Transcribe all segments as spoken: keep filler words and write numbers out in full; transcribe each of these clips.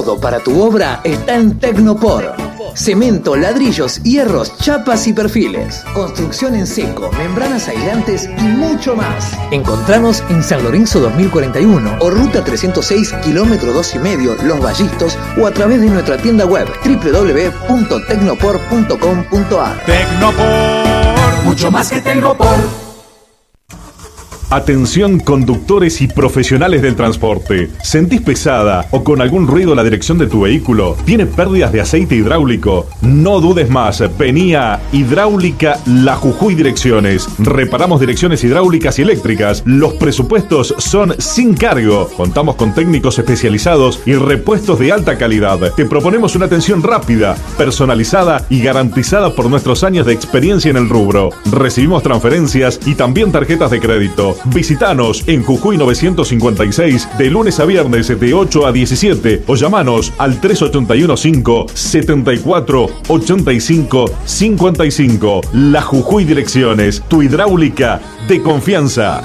Todo para tu obra está en Tecnopor. Cemento, ladrillos, hierros, chapas y perfiles. Construcción en seco, membranas aislantes y mucho más. Encontranos en San Lorenzo dos mil cuarenta y uno o Ruta trescientos seis, kilómetro dos y medio, Los Vallistos, o a través de nuestra tienda web doble u doble u doble u punto tecnopor punto com punto a r. Tecnopor, mucho más que Tecnopor. Atención conductores y profesionales del transporte. ¿Sentís pesada o con algún ruido la dirección de tu vehículo? ¿Tiene pérdidas de aceite hidráulico? No dudes más. Vení a Hidráulica La Jujuy Direcciones. Reparamos direcciones hidráulicas y eléctricas. Los presupuestos son sin cargo. Contamos con técnicos especializados y repuestos de alta calidad. Te proponemos una atención rápida, personalizada y garantizada por nuestros años de experiencia en el rubro. Recibimos transferencias y también tarjetas de crédito. Visítanos en Jujuy novecientos cincuenta y seis de lunes a viernes de ocho a diecisiete o llamanos al tres ocho uno cinco, siete cuatro, ocho cinco, cinco cinco. La Jujuy Direcciones, tu hidráulica de confianza.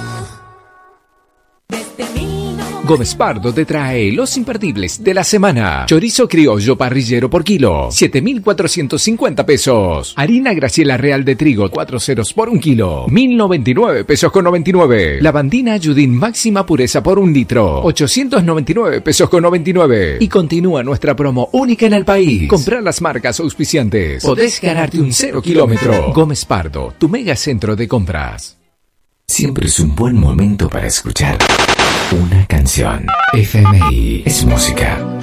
Gómez Pardo te trae los imperdibles de la semana. Chorizo criollo parrillero por kilo, siete mil cuatrocientos cincuenta pesos. Harina Graciela Real de trigo, cuatro ceros por un kilo, mil noventa y nueve pesos con noventa y nueve. Lavandina Judín máxima pureza por un litro, ochocientos noventa y nueve pesos con noventa y nueve. Y continúa nuestra promo única en el país. Comprar las marcas auspiciantes. Podés ganarte un cero kilómetro. Gómez Pardo, tu mega centro de compras. Siempre es un buen momento para escuchar una canción. F M I es música.